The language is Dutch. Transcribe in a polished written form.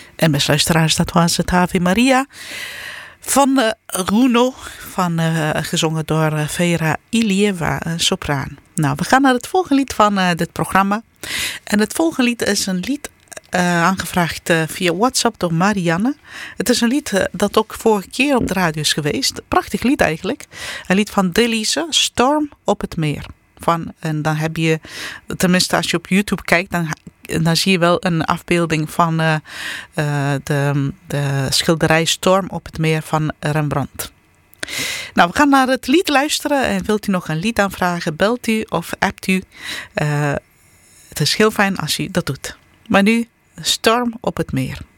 En beste luisteraars, dat was het Ave Maria van Runo, gezongen door Vera Ilieva, sopraan. Nou, we gaan naar het volgende lied van dit programma. En het volgende lied is een lied aangevraagd via WhatsApp door Marianne. Het is een lied dat ook vorige keer op de radio is geweest. Prachtig lied eigenlijk. Een lied van Delise, Storm op het meer. En dan heb je, tenminste als je op YouTube kijkt, dan zie je wel een afbeelding van de schilderij Storm op het meer van Rembrandt. Nou, we gaan naar het lied luisteren. En wilt u nog een lied aanvragen, belt u of appt u. Het is heel fijn als u dat doet. Maar nu, Storm op het meer.